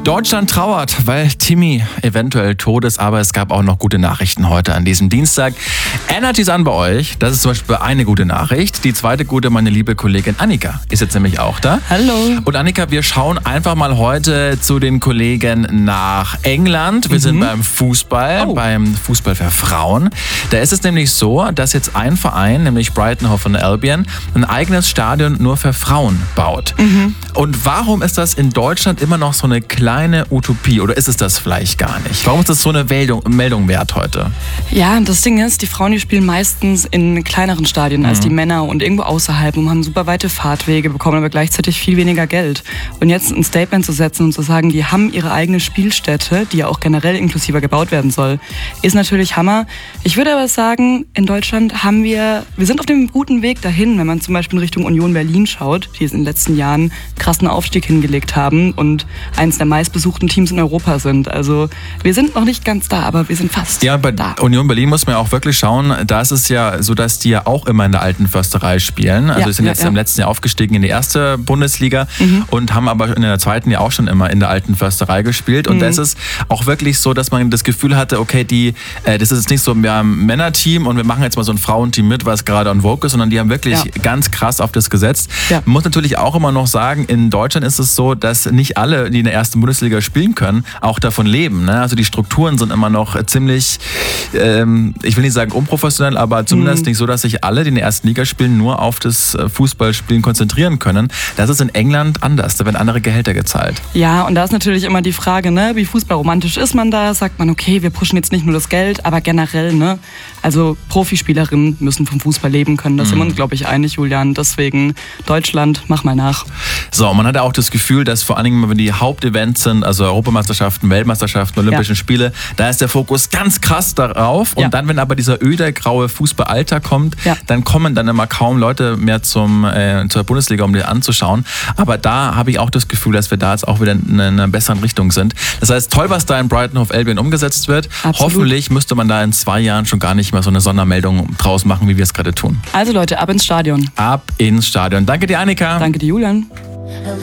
Deutschland trauert, weil Timmy eventuell tot ist, aber es gab auch noch gute Nachrichten heute an diesem Dienstag. Ändert es an bei euch? Das ist zum Beispiel eine gute Nachricht. Die zweite gute, meine liebe Kollegin Annika ist jetzt nämlich auch da. Hallo. Und Annika, wir schauen einfach mal heute zu den Kollegen nach England. Wir sind beim Fußball, beim Fußball für Frauen. Da ist es nämlich so, dass jetzt ein Verein, nämlich Brighton Hove Albion, ein eigenes Stadion nur für Frauen baut. Und warum ist das in Deutschland immer noch so eine kleine Utopie, oder ist es das vielleicht gar nicht? Warum ist das so eine Meldung wert heute? Ja, das Ding ist, die Frauen, die spielen meistens in kleineren Stadien als die Männer und irgendwo außerhalb und haben super weite Fahrtwege, bekommen aber gleichzeitig viel weniger Geld. Und jetzt ein Statement zu setzen und zu sagen, die haben ihre eigene Spielstätte, die ja auch generell inklusiver gebaut werden soll, ist natürlich Hammer. Ich würde aber sagen, in Deutschland wir sind auf dem guten Weg dahin, wenn man zum Beispiel in Richtung Union Berlin schaut, die es in den letzten Jahren einen krassen Aufstieg hingelegt haben und eins der meistbesuchten Teams in Europa sind. Also wir sind noch nicht ganz da, aber wir sind fast da. Union Berlin muss man ja auch wirklich schauen, da ist es ja so, dass die ja auch immer in der alten Försterei spielen. Also sind jetzt im letzten Jahr aufgestiegen in die erste Bundesliga und haben aber in der zweiten ja auch schon immer in der alten Försterei gespielt. Und da ist es auch wirklich so, dass man das Gefühl hatte, okay, das ist jetzt nicht so, wir haben ein Männerteam und wir machen jetzt mal so ein Frauenteam mit, was gerade on vogue ist, sondern die haben wirklich ganz krass auf das gesetzt. Ja. Man muss natürlich auch immer noch sagen, in Deutschland ist es so, dass nicht alle, die in der ersten Bundesliga spielen können, auch davon leben. Ne? Also die Strukturen sind immer noch ziemlich, ich will nicht sagen unprofessionell, aber zumindest nicht so, dass sich alle, die in der ersten Liga spielen, nur auf das Fußballspielen konzentrieren können. Das ist in England anders, da werden andere Gehälter gezahlt. Ja, und da ist natürlich immer die Frage, ne, wie fußballromantisch ist man da? Sagt man, okay, wir pushen jetzt nicht nur das Geld, aber generell, ne? Also Profispielerinnen müssen vom Fußball leben können. Das sind wir uns, glaube ich, einig, Julian. Deswegen Deutschland, mach mal nach. So, man hat ja auch das Gefühl, dass vor allen Dingen, wenn die Hauptevents sind, also Europameisterschaften, Weltmeisterschaften, Olympischen Spiele, da ist der Fokus ganz krass darauf. Und dann, wenn aber dieser öde, graue Fußballalltag kommt, dann kommen dann immer kaum Leute mehr zur Bundesliga, um die anzuschauen. Aber da habe ich auch das Gefühl, dass wir da jetzt auch wieder in einer besseren Richtung sind. Das heißt, toll, was da in Brighton Hove Albion umgesetzt wird. Absolut. Hoffentlich müsste man da in 2 Jahren schon gar nicht mehr so eine Sondermeldung draus machen, wie wir es gerade tun. Also Leute, ab ins Stadion. Ab ins Stadion. Danke dir, Annika. Danke dir, Julian.